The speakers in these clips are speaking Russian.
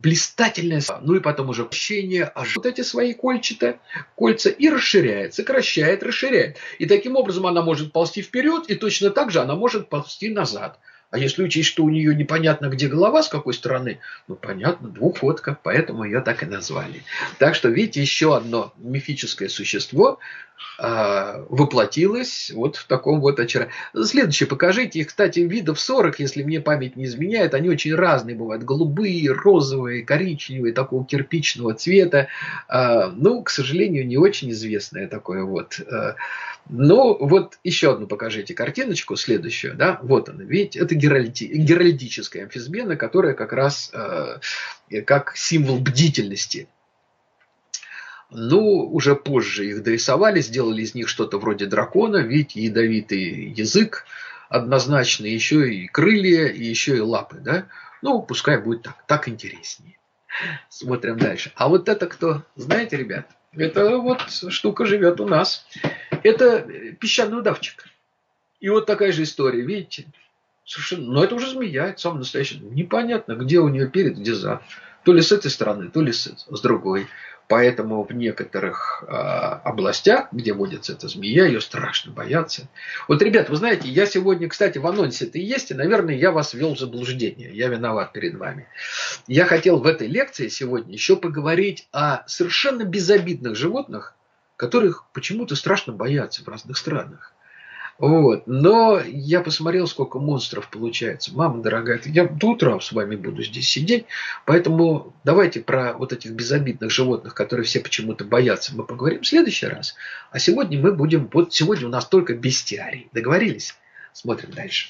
блистательное, ну и потом уже ощущение, вот эти свои кольца и расширяет, сокращает, расширяет. И таким образом она может ползти вперед, и точно так же она может ползти назад. А если учесть, что у нее непонятно, где голова, с какой стороны, ну, понятно, двухфотка, поэтому ее так и назвали. Так что, видите, еще одно мифическое существо воплотилось вот в таком вот очаровании. Следующее покажите. Их, кстати, видов 40, если мне память не изменяет. Они очень разные бывают. Голубые, розовые, коричневые, такого кирпичного цвета. Ну, к сожалению, не очень известное такое вот. Ну, вот еще одну покажите картиночку, следующую. Да? Вот она, видите, это геральдическая амфисбена, которая как раз как символ бдительности. Ну, уже позже их дорисовали, сделали из них что-то вроде дракона. Видите, ядовитый язык однозначно, еще и крылья, и еще и лапы. Да? Ну, пускай будет так, так интереснее. Смотрим дальше. А вот это кто? Знаете, ребят? Это вот штука живет у нас. Это песчаный удавчик. И вот такая же история, видите? Совершенно. Но это уже змея, это самое настоящее. Непонятно, где у нее перед, где зад. То ли с этой стороны, то ли с другой. Поэтому в некоторых областях, где водится эта змея, ее страшно боятся. Вот, ребят, вы знаете, я сегодня, кстати, в анонсе это и есть, и, наверное, я вас ввел в заблуждение. Я виноват перед вами. Я хотел в этой лекции сегодня еще поговорить о совершенно безобидных животных, которых почему-то страшно боятся в разных странах. Вот. Но я посмотрел, сколько монстров получается. Мама дорогая, я до утра с вами буду здесь сидеть. Поэтому давайте про вот этих безобидных животных, которые все почему-то боятся, мы поговорим в следующий раз. А сегодня мы будем... Вот сегодня у нас только бестиарий. Договорились? Смотрим дальше.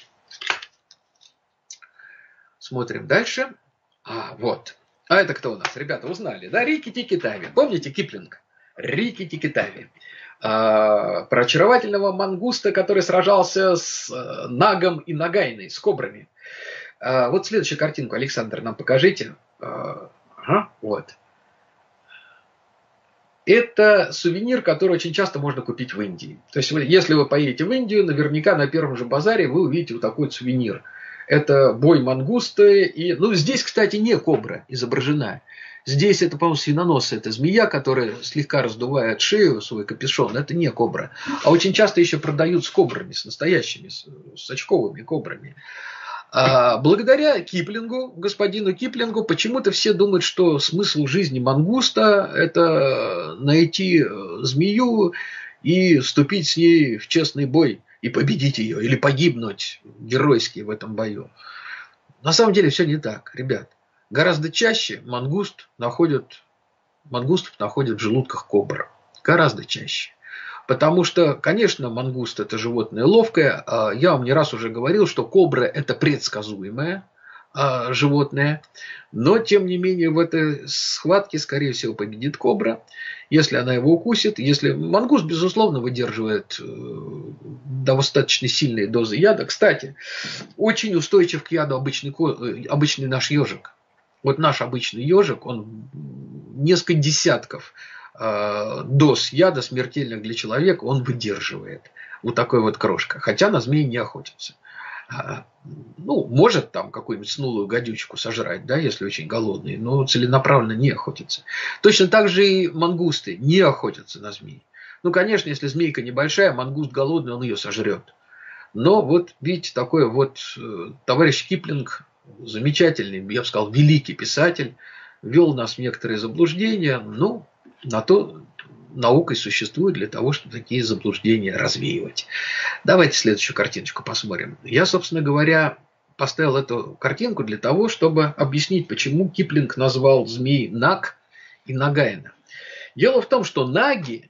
Смотрим дальше. Вот. А это кто у нас? Ребята, узнали, да? Рикки-Тикки-Тави. Помните Киплинг? Рикки-Тикки-Тави. Про очаровательного мангуста, который сражался с Нагом и Нагайной, с кобрами. Вот следующую картинку, Александр, нам покажите. Вот. Это сувенир, который очень часто можно купить в Индии. То есть, если вы поедете в Индию, наверняка на первом же базаре вы увидите вот такой сувенир. Это бой мангусты. И, ну, здесь, кстати, не кобра изображена. Здесь это, по-моему, свиноносая, это змея, которая слегка раздувает шею, свой капюшон. Это не кобра. А очень часто еще продают с кобрами, с настоящими, с очковыми кобрами. Благодаря Киплингу, господину Киплингу, почему-то все думают, что смысл жизни мангуста – это найти змею и вступить с ней в честный бой и победить ее, или погибнуть геройски в этом бою. На самом деле все не так, ребят. Гораздо чаще мангустов находят в желудках кобр. Гораздо чаще. Потому что, конечно, мангуст – это животное ловкое. Я вам не раз уже говорил, что кобра – это предсказуемое животное. Но, тем не менее, в этой схватке, скорее всего, победит кобра. Если она его укусит. Если мангуст, безусловно, выдерживает достаточно сильные дозы яда. Кстати, очень устойчив к яду обычный наш ежик. Вот наш обычный ежик, он несколько десятков доз яда смертельных для человека он выдерживает. Вот такой вот крошка. Хотя на змеи не охотится. Ну, может там какую-нибудь снулую гадючку сожрать, да, если очень голодный, но целенаправленно не охотится. Точно так же и мангусты не охотятся на змей. Ну, конечно, если змейка небольшая, мангуст голодный, он ее сожрет. Но вот, видите, такой вот товарищ Киплинг, замечательный, я бы сказал, великий писатель, ввел нас в некоторые заблуждения, ну, на то наука и существует для того, чтобы такие заблуждения развеивать. Давайте следующую картиночку посмотрим. Я, собственно говоря, поставил эту картинку для того, чтобы объяснить, почему Киплинг назвал змей Наг и Нагайна. Дело в том, что наги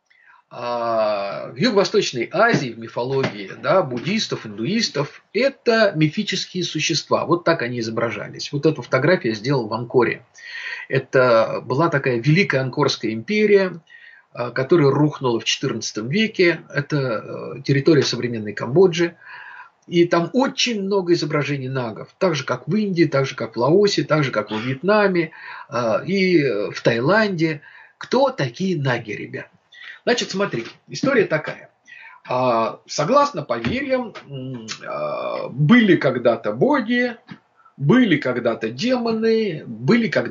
в Юго-Восточной Азии, в мифологии, да, буддистов, индуистов, это мифические существа. Вот так они изображались. Вот эту фотографию я сделал в Анкоре. Это была такая великая Анкорская империя, которая рухнула в XIV веке. Это территория современной Камбоджи. И там очень много изображений нагов. Так же, как в Индии, так же, как в Лаосе, так же, как во Вьетнаме и в Таиланде. Кто такие наги, ребят? Значит, смотрите, история такая. Согласно поверьям, были когда-то боги, были когда-то демоны, были когда-то